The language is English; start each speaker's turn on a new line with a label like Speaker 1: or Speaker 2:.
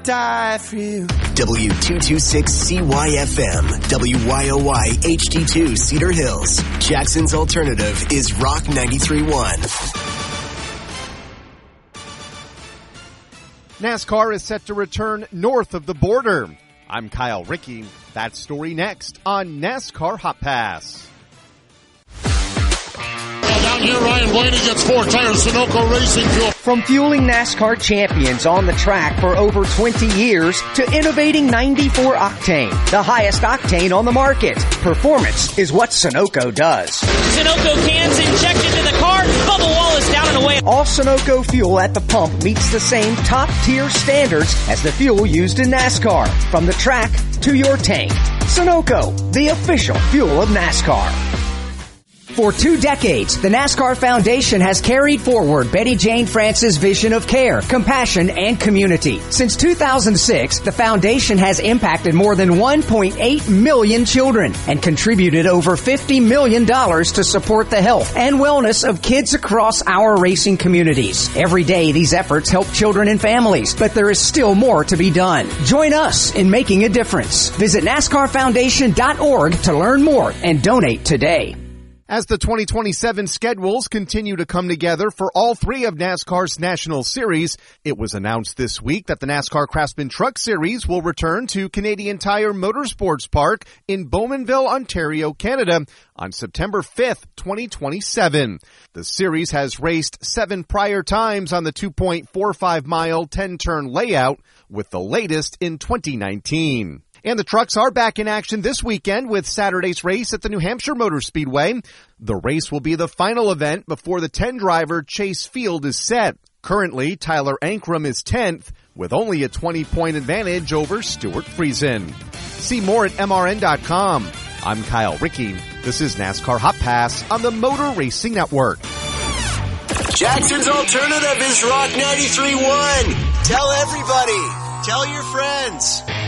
Speaker 1: Die for you.
Speaker 2: W226CYFM, WYOY HD2 Cedar Hills. Jackson's alternative is Rock 93.1.
Speaker 3: NASCAR is set to return north of the border. I'm Kyle Rickey. That story next on NASCAR Hot Pass.
Speaker 4: Down here, Ryan Blaney gets 4 tires, Sunoco Racing Fuel.
Speaker 5: From fueling NASCAR champions on the track for over 20 years to innovating 94 octane, the highest octane on the market. Performance is what Sunoco does.
Speaker 6: Sunoco cans injected into the car, bubble wall is down and away.
Speaker 5: All Sunoco fuel at the pump meets the same top-tier standards as the fuel used in NASCAR. From the track to your tank. Sunoco, the official fuel of NASCAR. For 2 decades, the NASCAR Foundation has carried forward Betty Jane France's vision of care, compassion, and community. Since 2006, the foundation has impacted more than 1.8 million children and contributed over $50 million to support the health and wellness of kids across our racing communities. Every day, these efforts help children and families, but there is still more to be done. Join us in making a difference. Visit NASCARFoundation.org to learn more and donate today.
Speaker 3: As the 2027 schedules continue to come together for all 3 of NASCAR's National Series, it was announced this week that the NASCAR Craftsman Truck Series will return to Canadian Tire Motorsports Park in Bowmanville, Ontario, Canada on September 5th, 2027. The series has raced 7 prior times on the 2.45-mile 10-turn layout, with the latest in 2019. And the trucks are back in action this weekend with Saturday's race at the New Hampshire Motor Speedway. The race will be the final event before the 10-driver Chase Field is set. Currently, Tyler Ankrum is 10th with only a 20-point advantage over Stuart Friesen. See more at MRN.com. I'm Kyle Rickey. This is NASCAR Hot Pass on the Motor Racing Network.
Speaker 2: Jackson's alternative is Rock 93.1. Tell everybody. Tell your friends.